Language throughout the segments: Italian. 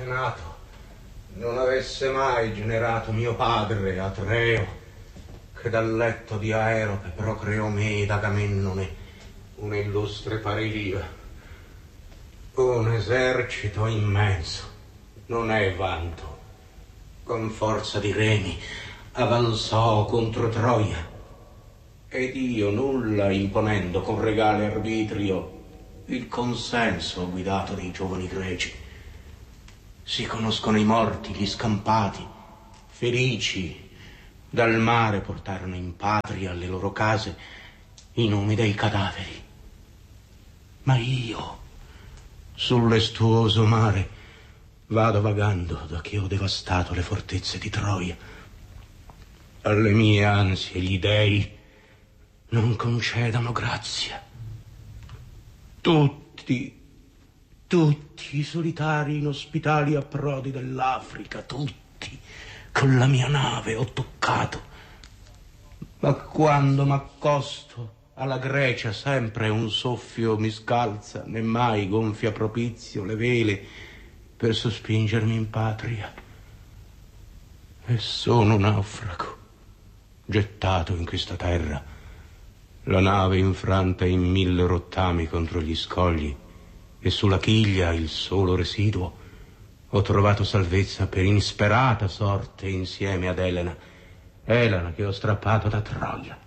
nato non avesse mai generato mio padre Atreo, che dal letto di Aerope procreò me ed Agamennone, un illustre parilia. Un esercito immenso, non è vanto, con forza di remi avanzò contro Troia, ed io, nulla imponendo con regale arbitrio, il consenso ho guidato dei giovani greci. Si conoscono i morti, gli scampati, felici, dal mare portarono in patria alle loro case i nomi dei cadaveri. Ma io, sull'estuoso mare, vado vagando da che ho devastato le fortezze di Troia. Alle mie ansie gli dei non concedano grazia. Tutti i solitari inospitali approdi dell'Africa, tutti, con la mia nave ho toccato. Ma quando m'accosto alla Grecia sempre un soffio mi scalza, né mai gonfia propizio le vele per sospingermi in patria. E sono naufrago, gettato in questa terra, la nave infranta in 1000 rottami contro gli scogli, e sulla chiglia, il solo residuo, ho trovato salvezza per insperata sorte insieme ad Elena che ho strappato da Troia.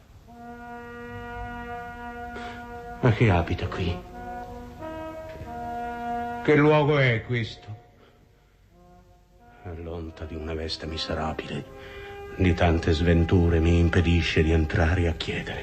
Ma che abita qui? Che luogo è questo? L'onta di una veste miserabile, di tante sventure, mi impedisce di entrare a chiedere.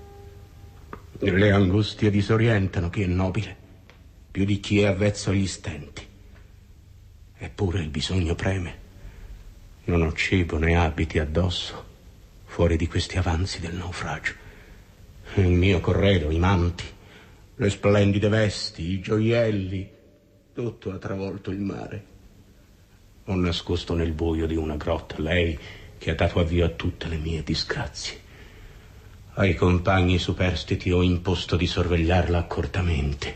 Le angustie disorientano chi è nobile, più di chi è avvezzo agli stenti. Eppure il bisogno preme. Non ho cibo né abiti addosso, fuori di questi avanzi del naufragio. Il mio corredo, i manti, le splendide vesti, i gioielli, tutto ha travolto il mare. Ho nascosto nel buio di una grotta lei che ha dato avvio a tutte le mie disgrazie. Ai compagni superstiti ho imposto di sorvegliarla accortamente.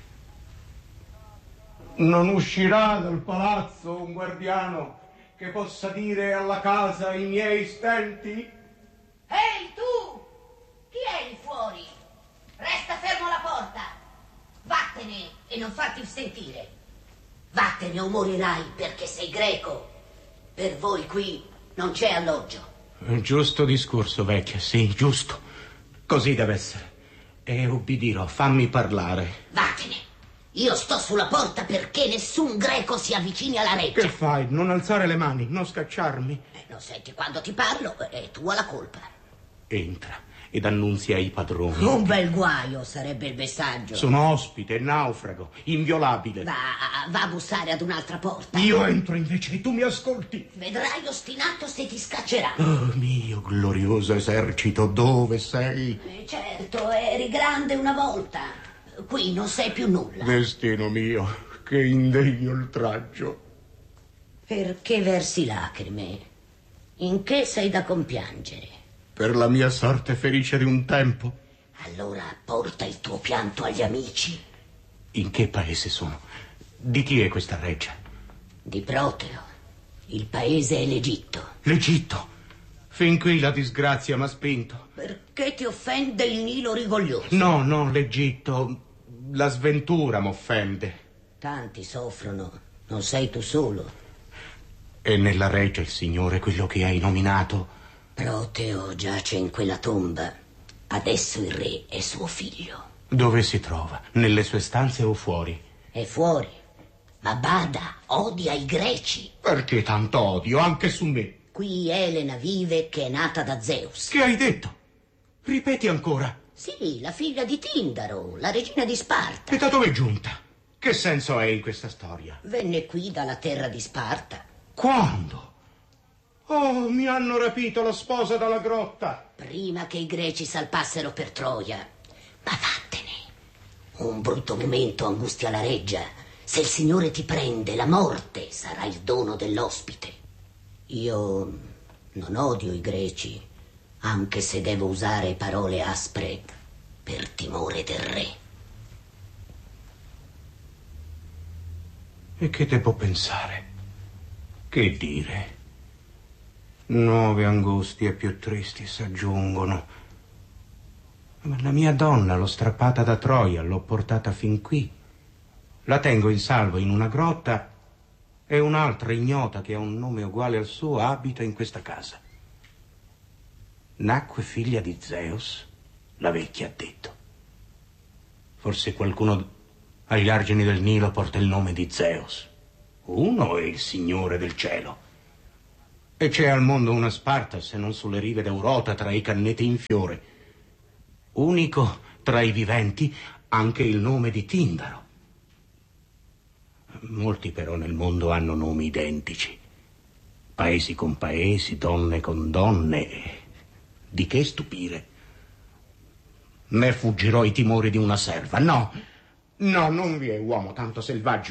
Non uscirà dal palazzo un guardiano che possa dire alla casa i miei stenti? Ehi, tu! Chi è lì fuori? Resta fermo alla porta. Vattene e non farti sentire. Vattene o morirai perché sei greco. Per voi qui non c'è alloggio. Giusto discorso, vecchia, sì, giusto. Così deve essere. E ubbidirò, fammi parlare. Vattene. Io sto sulla porta perché nessun greco si avvicini alla reggia. Che fai? Non alzare le mani, non scacciarmi. Non senti quando ti parlo, è tua la colpa. Entra ed annunzia ai padroni. Un bel guaio sarebbe il messaggio. Sono ospite, naufrago, inviolabile. Va a bussare ad un'altra porta. Io entro invece e tu mi ascolti. Vedrai ostinato se ti scaccerà. Oh, mio glorioso esercito, dove sei? Certo, eri grande una volta. Qui non sei più nulla. Destino mio, che indegno oltraggio. Perché versi lacrime? In che sei da compiangere? Per la mia sorte felice di un tempo. Allora porta il tuo pianto agli amici. In che paese sono? Di chi è questa reggia? Di Proteo. Il paese è l'Egitto. L'Egitto? Fin qui la disgrazia m'ha spinto. Perché ti offende il Nilo rigoglioso? No, l'Egitto. La sventura m'offende. Tanti soffrono, non sei tu solo. E nella reggia il Signore, quello che hai nominato? Proteo giace in quella tomba. Adesso il re è suo figlio. Dove si trova? Nelle sue stanze o fuori? È fuori. Ma bada, odia i greci. Perché tanto odio, anche su me? Qui Elena vive, che è nata da Zeus. Che hai detto? Ripeti ancora. Sì, la figlia di Tindaro, la regina di Sparta. E da dove è giunta? Che senso è in questa storia? Venne qui dalla terra di Sparta. Quando? Oh, mi hanno rapito la sposa dalla grotta. Prima che i greci salpassero per Troia. Ma vattene. Un brutto momento angustia la reggia. Se il Signore ti prende, la morte sarà il dono dell'ospite. Io non odio i greci, anche se devo usare parole aspre per timore del re. E che te può pensare? Che dire? Nuove angustie più tristi s'aggiungono. Ma la mia donna l'ho strappata da Troia, l'ho portata fin qui. La tengo in salvo in una grotta e un'altra ignota che ha un nome uguale al suo abita in questa casa. Nacque figlia di Zeus, la vecchia ha detto. Forse qualcuno agli argini del Nilo porta il nome di Zeus. Uno è il Signore del cielo. E c'è al mondo una Sparta, se non sulle rive d'Eurota, tra i canneti in fiore. Unico tra i viventi anche il nome di Tindaro. Molti però nel mondo hanno nomi identici. Paesi con paesi, donne con donne. Di che stupire? Ne fuggirò i timori di una serva. No, no, non vi è uomo tanto selvaggio